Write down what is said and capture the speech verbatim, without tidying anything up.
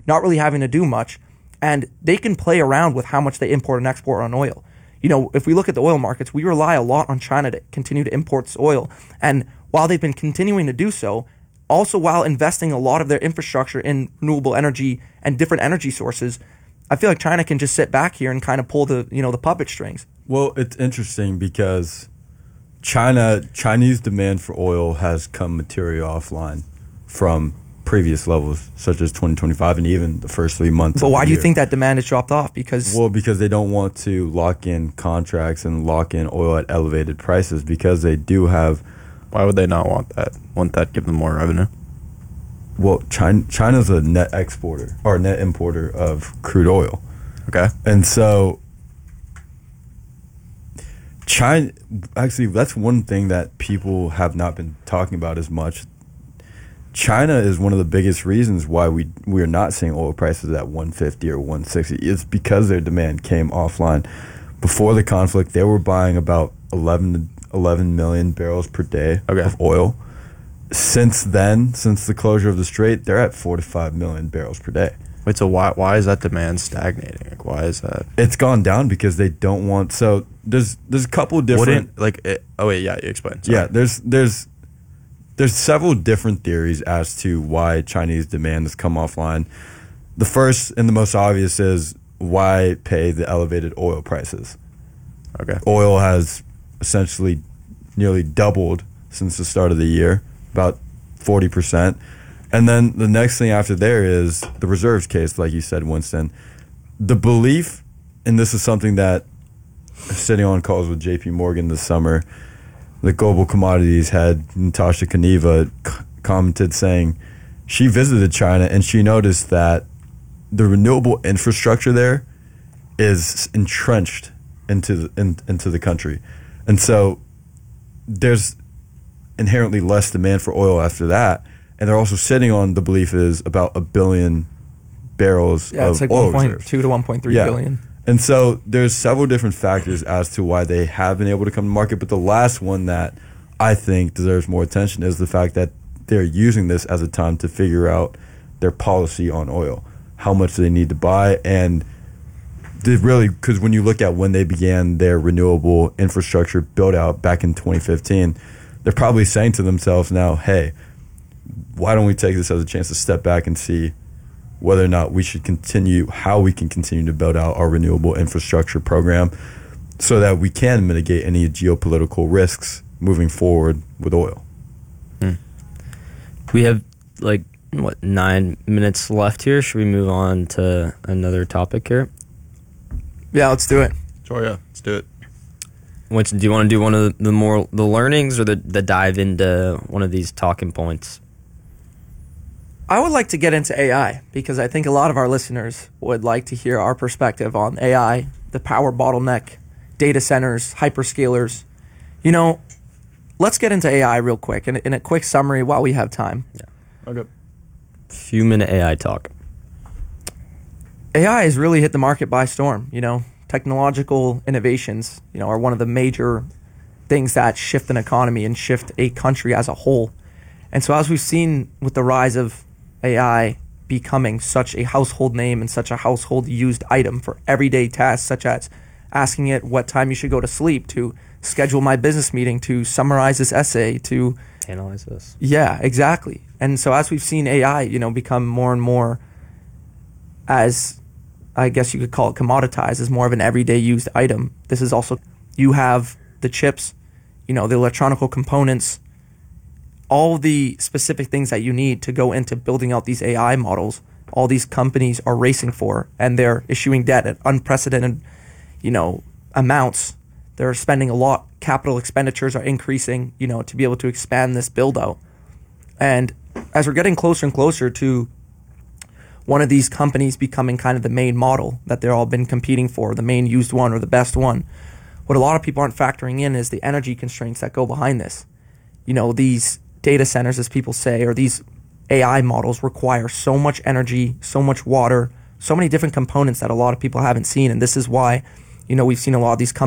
not really having to do much. And they can play around with how much they import and export on oil. You know, if we look at the oil markets, we rely a lot on China to continue to import this oil. And while they've been continuing to do so, also while investing a lot of their infrastructure in renewable energy and different energy sources, I feel like China can just sit back here and kind of pull the, you know, the puppet strings. Well, it's interesting because China, Chinese demand for oil has come materially offline from previous levels, such as twenty twenty-five and even the first three months. But why do you year. think that demand has dropped off? Because well, because they don't want to lock in contracts and lock in oil at elevated prices because they do have. Why would they not want that? Wouldn't that give them more revenue? Well, China China's a net exporter or net importer of crude oil. Okay. And so China, actually, that's one thing that people have not been talking about as much. China is one of the biggest reasons why we we are not seeing oil prices at one fifty or one sixty. It's because their demand came offline. Before the conflict, they were buying about eleven million barrels per day okay. of oil. Since then, since the closure of the Strait, they're at forty-five million barrels per day. Wait, so why why is that demand stagnating? Like, why is that? It's gone down because they don't want. So there's there's a couple different. Wouldn't, like it, oh wait, yeah, you explain. Sorry. Yeah, there's there's there's several different theories as to why Chinese demand has come offline. The first and the most obvious is why pay the elevated oil prices. Okay, oil has essentially nearly doubled since the start of the year, about forty percent. And then the next thing after there is the reserves case, like you said, Winston. The belief, and this is something that sitting on calls with J P Morgan this summer, the global commodities head, Natasha Kaneva, c- commented saying she visited China and she noticed that the renewable infrastructure there is entrenched into the, in, into the country. And so there's inherently less demand for oil after that. And they're also sitting on, the belief is, about a billion barrels yeah, of it's like oil one point reserves. two to one point three yeah. billion. And so there's several different factors as to why they have been able to come to market. But the last one that I think deserves more attention is the fact that they're using this as a time to figure out their policy on oil, how much they need to buy. And they really, because when you look at when they began their renewable infrastructure build out back in twenty fifteen, they're probably saying to themselves now, hey, why don't we take this as a chance to step back and see whether or not we should continue, how we can continue to build out our renewable infrastructure program so that we can mitigate any geopolitical risks moving forward with oil. Hmm. We have like, what, nine minutes left here. Should we move on to another topic here? Yeah, let's do it. Sure, yeah, let's do it. Which, do you want to do one of the more the learnings or the, the dive into one of these talking points? I would like to get into A I because I think a lot of our listeners would like to hear our perspective on A I, the power bottleneck, data centers, hyperscalers. You know, let's get into A I real quick in, in a quick summary while we have time. Yeah. Okay. Few minute A I talk. A I has really hit the market by storm. You know, technological innovations, you know, are one of the major things that shift an economy and shift a country as a whole. And so as we've seen with the rise of A I becoming such a household name and such a household used item for everyday tasks, such as asking it what time you should go to sleep, to schedule my business meeting, to summarize this essay, to analyze this. Yeah, exactly. And so as we've seen A I, you know, become more and more, as I guess you could call it, commoditized, as more of an everyday used item. This is also, you have the chips, you know, the electronic components, all the specific things that you need to go into building out these A I models. All these companies are racing for, and they're issuing debt at unprecedented, you know, amounts. They're spending a lot. Capital expenditures are increasing, you know, to be able to expand this build out. And as we're getting closer and closer to one of these companies becoming kind of the main model that they're all been competing for, the main used one or the best one, what a lot of people aren't factoring in is the energy constraints that go behind this. You know, these data centers, as people say, or these A I models require so much energy, so much water, so many different components that a lot of people haven't seen. And this is why, you know, we've seen a lot of these companies